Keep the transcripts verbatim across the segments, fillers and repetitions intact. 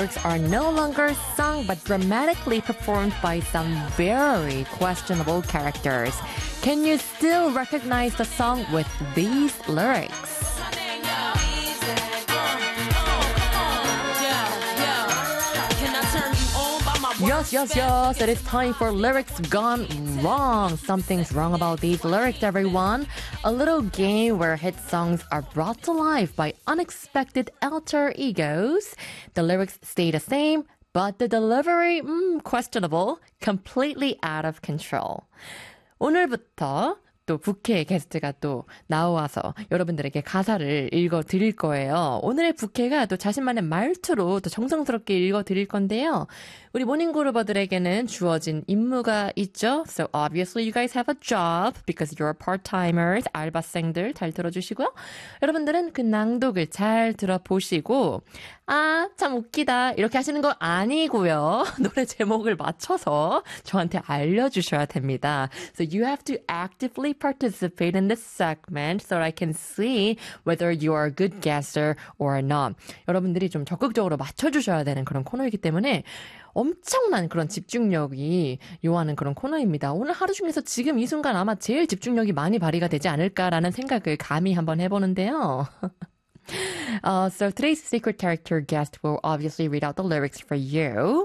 lyrics are no longer sung but dramatically performed by some very questionable characters. Can you still recognize the song with these lyrics? Yes, yes, yes. It is time for lyrics gone wrong. Something's wrong about these lyrics, everyone. A little game where hit songs are brought to life by unexpected alter egos. The lyrics stay the same, but the delivery, mm, questionable, completely out of control. 오늘부터 또 부캐 게스트가 또 나와서 여러분들에게 가사를 읽어드릴 거예요. 오늘의 부캐가 또 자신만의 말투로 또 정성스럽게 읽어드릴 건데요. 우리 모닝그루버들에게는 주어진 임무가 있죠. So obviously you guys have a job because you're part-timers, 알바생들 잘 들어주시고요. 여러분들은 그 낭독을 잘 들어보시고 아, 참 웃기다 이렇게 하시는 거 아니고요. 노래 제목을 맞춰서 저한테 알려주셔야 됩니다. So you have to actively participate in this segment so that I can see whether you are a good guesser or not. 여러분들이 좀 적극적으로 맞춰주셔야 되는 그런 코너이기 때문에 엄청난 그런 집중력이 요하는 그런 코너입니다. 오늘 하루 중에서 지금 이 순간 아마 제일 집중력이 많이 발휘가 되지 않을까라는 생각을 감히 한번 해보는데요. uh, so today's secret character guest will obviously read out the lyrics for you.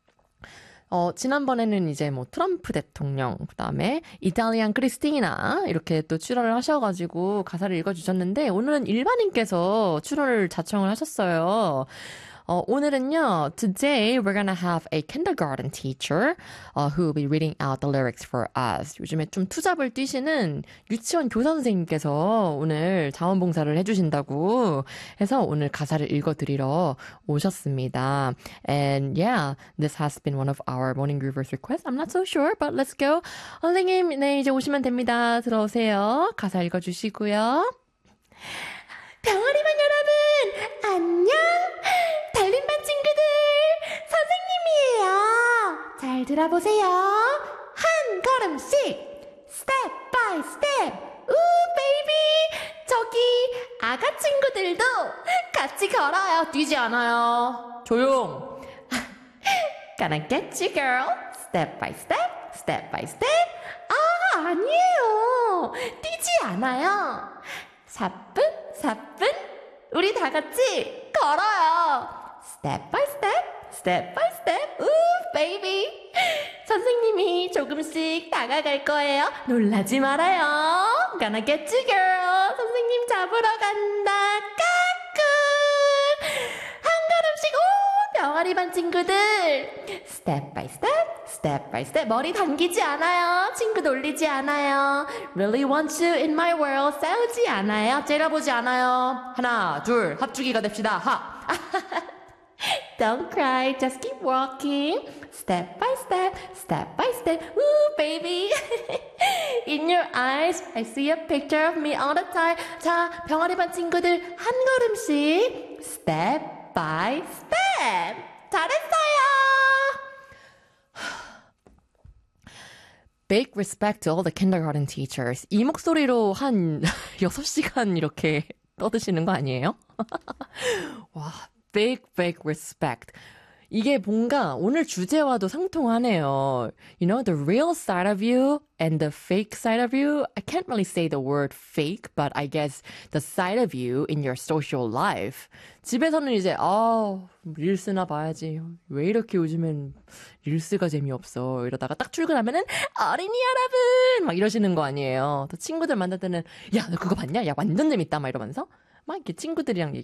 어, 지난번에는 이제 뭐 트럼프 대통령, 그 다음에 이탈리안 크리스티나 이렇게 또 출연을 하셔가지고 가사를 읽어주셨는데 오늘은 일반인께서 출연을 자청을 하셨어요. 어, 오늘은요, today we're gonna have a kindergarten teacher uh, who will be reading out the lyrics for us. 요즘에 좀 투잡을 뛰시는 유치원 교사 선생님께서 오늘 자원봉사를 해주신다고 해서 오늘 가사를 읽어드리러 오셨습니다. And yeah, this has been one of our morning groovers requests. I'm not so sure, but let's go. 선생님, 네, 이제 오시면 됩니다. 들어오세요. 가사 읽어주시고요. 병아리반 여러분, 안녕! 달림반 친구들, 선생님이에요. 잘 들어보세요. 한 걸음씩, step by step. 우, 베이비! 저기, 아가 친구들도 같이 걸어요. 뛰지 않아요. 조용! Gonna get you, girl. Step by step, step by step. 아, 아니에요. 뛰지 않아요. 사뿐, 사뿐, 우리 다 같이 걸어요. Step by step, step by step, 우, baby. 선생님이 조금씩 다가갈 거예요. 놀라지 말아요. Gonna get you, girl. 선생님 잡으러 간다. 까꿍. 한 걸음씩, 오, 병아리 반 친구들. Step by step, step by step. 머리 당기지 않아요. 친구 놀리지 않아요. Really want you in my world. 싸우지 않아요. 째려보지 않아요. 하나, 둘, 합주기가 됩시다. 하. Don't cry. Just keep walking. Step by step, step by step. Woo, baby. In your eyes, I see a picture of me all the time. 자, 병아리 반 친구들 한 걸음씩. Step by step. 잘했어요. Big respect to all the kindergarten teachers. 이 목소리로 한 여섯 시간 이렇게 떠드시는 거 아니에요? 와, big, big respect. 이게 뭔가 오늘 주제와도 상통하네요. You know, the real side of you and the fake side of you. I can't really say the word fake, but I guess the side of you in your social life. 집에서는 이제 아, 릴스나 봐야지. 왜 이렇게 요즘엔 릴스가 재미없어. 이러다가 딱 출근하면은 어린이 여러분 막 이러시는 거 아니에요. 또 친구들 만날 때는 야, 너 그거 봤냐? 야, 완전 재밌다. 막 이러면서 막 이렇게 친구들이랑 얘기